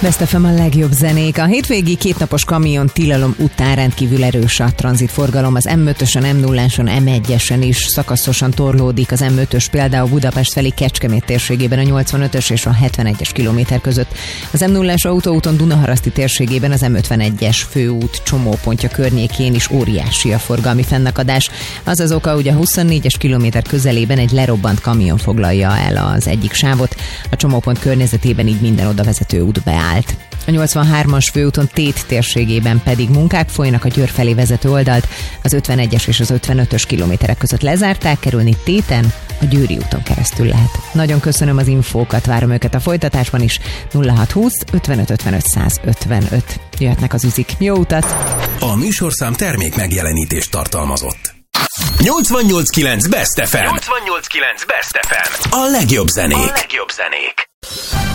Best FM a legjobb zenék. A hétvégi kétnapos kamion tilalom után rendkívül erős a tranzitforgalom. Az M5-ösön, M0-áson, M1-esen is szakaszosan torlódik az M5-ös, például Budapest felé Kecskemét térségében a 85-ös és a 71-es kilométer között. Az M0-ás autóúton Dunaharaszti térségében az M51-es főút csomópontja környékén is óriási a forgalmi fennakadás. Az az oka, hogy a 24-es kilométer közelében egy lerobbant kamion foglalja el az egyik sávot. A csomópont környezetében így minden odavezető út beállt. A 83-as főúton Tét térségében pedig munkák folynak, a Győr felé vezető oldalt, az 51-es és az 55-ös kilométerek között lezárták, kerülni Téten a Győri úton keresztül lehet. Nagyon köszönöm az infókat, várom őket a folytatásban is. 0620 55 55 155. Jöhetnek az üzik. Jó utat! A műsorszám termék megjelenítést tartalmazott. 88.9 Best FM. 88.9 Best FM. A legjobb zenék.